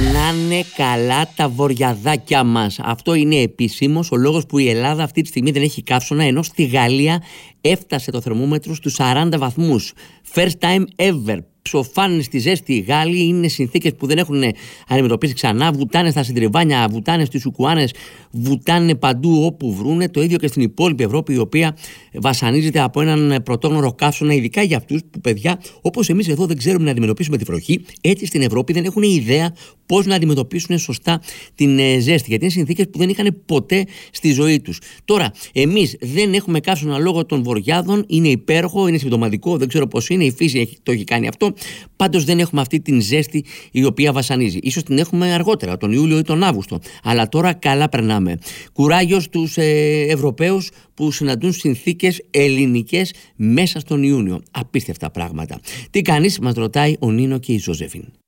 Να είναι καλά τα βορειαδάκια μας. Αυτό είναι επίσημος ο λόγος που η Ελλάδα αυτή τη στιγμή δεν έχει καύσωνα, ενώ στη Γαλλία έφτασε το θερμόμετρο στους 40 βαθμούς. First time ever. Ψοφάνε στη ζέστη οι Γάλλοι, είναι συνθήκες που δεν έχουν αντιμετωπίσει ξανά. Βουτάνε στα συντριβάνια, βουτάνε στις Ουκουάνες, βουτάνε παντού όπου βρούνε. Το ίδιο και στην υπόλοιπη Ευρώπη, η οποία βασανίζεται από έναν πρωτόγνωρο καύσωνα, ειδικά για αυτούς που, παιδιά, όπως εμείς εδώ δεν ξέρουμε να αντιμετωπίσουμε τη βροχή, έτσι στην Ευρώπη δεν έχουν ιδέα πώς να αντιμετωπίσουν σωστά την ζέστη. Γιατί είναι συνθήκες που δεν είχαν ποτέ στη ζωή τους. Τώρα, εμείς δεν έχουμε καύσωνα λόγω των βορειάδων, είναι υπέροχο, είναι συμπτωματικό, δεν ξέρω πώς είναι, η φύση το έχει κάνει αυτό. Πάντως δεν έχουμε αυτή την ζέστη η οποία βασανίζει. Ίσως την έχουμε αργότερα, τον Ιούλιο ή τον Αύγουστο. Αλλά τώρα καλά περνάμε. Κουράγιο στους Ευρωπαίους που συναντούν συνθήκες ελληνικές μέσα στον Ιούνιο. Απίστευτα πράγματα. Τι κάνεις, μας ρωτάει ο Νίνο και η Ζωζεφίν.